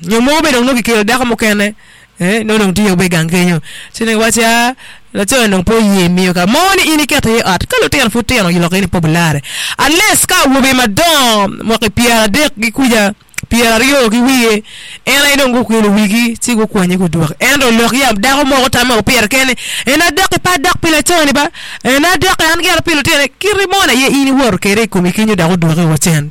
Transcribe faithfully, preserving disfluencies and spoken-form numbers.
Yo mo be dong no ki da mo kene. Eh no no tiyo be gangenyo. Sine wacha la tso no po yemi ka mo ni ini kete at ka lo tiyan fu tiyan yo lo ni populare. Unless ka wo be madam mo ke pia de ki kuya pia rio ki wiye ena ino ngo ku wigi ti go kwanye go duwa endo lo ya da ko mo ta mo pia kene ena de ke pa dak pila toni ba ena de ke an gel pila tene kirimona ye ini wor kere ko mi kinyo da go duwa wo ten